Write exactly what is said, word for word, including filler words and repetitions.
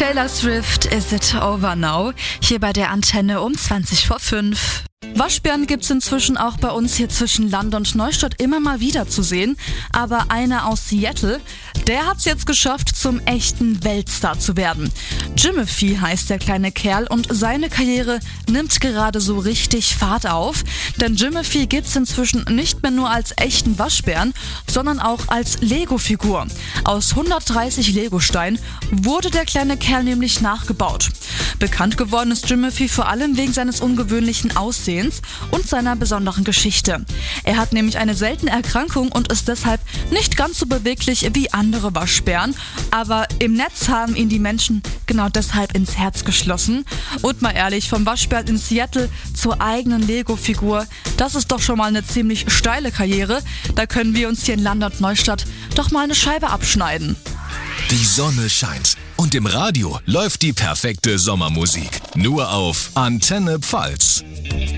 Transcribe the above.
Taylor Swift, Is It Over Now? Hier bei der Antenne um zwanzig vor fünf. Waschbären gibt's inzwischen auch bei uns hier zwischen Land und Neustadt immer mal wieder zu sehen. Aber einer aus Seattle, der hat's jetzt geschafft, zum echten Weltstar zu werden. Jimothy heißt der kleine Kerl und seine Karriere nimmt gerade so richtig Fahrt auf. Denn Jimothy gibt's inzwischen nicht mehr nur als echten Waschbären, sondern auch als Lego-Figur. Aus hundertdreißig Legosteinen wurde der kleine Kerl nämlich nachgebaut. Bekannt geworden ist Jimothy vor allem wegen seines ungewöhnlichen Aussehens und seiner besonderen Geschichte. Er hat nämlich eine seltene Erkrankung und ist deshalb nicht ganz so beweglich wie andere Waschbären, aber im Netz haben ihn die Menschen genau deshalb ins Herz geschlossen. Und mal ehrlich, vom Waschbären in Seattle zur eigenen Lego-Figur, das ist doch schon mal eine ziemlich steile Karriere. Da können wir uns hier in Land und Neustadt doch mal eine Scheibe abschneiden. Die Sonne scheint und im Radio läuft die perfekte Sommermusik. Nur auf Antenne Pfalz.